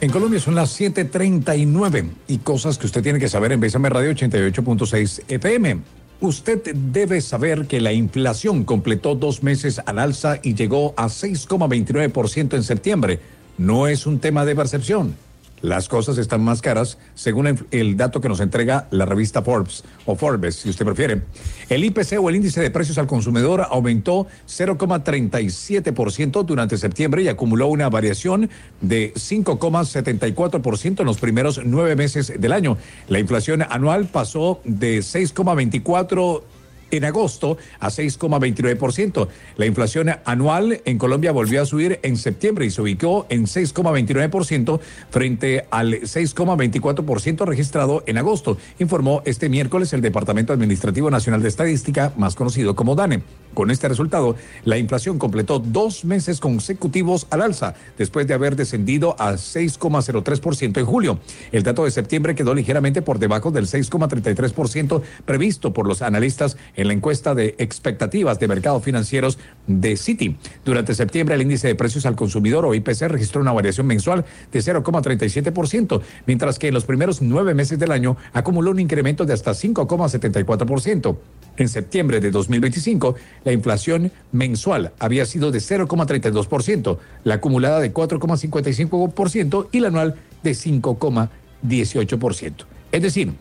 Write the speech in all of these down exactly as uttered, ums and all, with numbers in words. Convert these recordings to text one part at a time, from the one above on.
En Colombia son las siete treinta y nueve y cosas que usted tiene que saber en Bésame Radio ochenta y ocho punto seis F M. Usted debe saber que la inflación completó dos meses al alza y llegó a seis coma veintinueve por ciento en septiembre. No es un tema de percepción. Las cosas están más caras, según el, el dato que nos entrega la revista Forbes, o Forbes, si usted prefiere. El I P C o el índice de precios al consumidor aumentó cero coma treinta y siete por ciento durante septiembre y acumuló una variación de cinco coma setenta y cuatro por ciento en los primeros nueve meses del año. La inflación anual pasó de seis coma veinticuatro por ciento en agosto a seis coma veintinueve por ciento. La inflación anual en Colombia volvió a subir en septiembre y se ubicó en seis coma veintinueve por ciento frente al seis coma veinticuatro por ciento registrado en agosto, informó este miércoles el Departamento Administrativo Nacional de Estadística, más conocido como DANE. Con este resultado, la inflación completó dos meses consecutivos al alza, después de haber descendido a seis coma cero tres por ciento en julio. El dato de septiembre quedó ligeramente por debajo del seis coma treinta y tres por ciento previsto por los analistas en la encuesta de expectativas de mercados financieros de Citi. Durante septiembre, el índice de precios al consumidor, o I P C, registró una variación mensual de cero coma treinta y siete por ciento, mientras que en los primeros nueve meses del año acumuló un incremento de hasta cinco coma setenta y cuatro por ciento. En septiembre de dos mil veinticinco, la inflación mensual había sido de cero coma treinta y dos por ciento, la acumulada de cuatro coma cincuenta y cinco por ciento y la anual de cinco coma dieciocho por ciento. Es decir,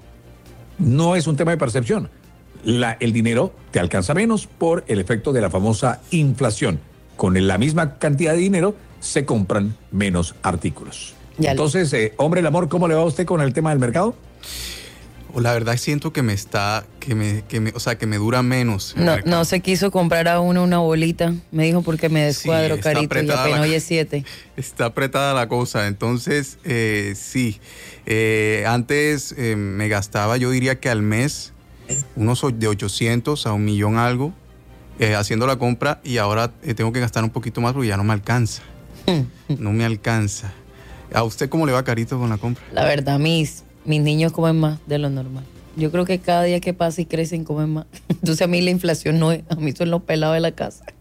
no es un tema de percepción. La, el dinero te alcanza menos por el efecto de la famosa inflación. Con la misma cantidad de dinero se compran menos artículos. Ya Entonces, eh, hombre, el amor, ¿cómo le va a usted con el tema del mercado? La verdad siento que me está, que me, que me, o sea, que me dura menos. No, no se quiso comprar a uno una bolita. Me dijo porque me descuadro, sí, carito, y apenas hoy es siete. Está apretada la cosa. Entonces, eh, sí. Eh, antes eh, me gastaba, yo diría que al mes, unos de ochocientos a un millón algo, eh, haciendo la compra, y ahora eh, tengo que gastar un poquito más porque ya no me alcanza. No me alcanza. ¿A usted cómo le va, carito, con la compra? La verdad, mis... Mis niños comen más de lo normal. Yo creo que cada día que pasa y crecen comen más. Entonces a mí la inflación no es, a mí son los pelados de la casa.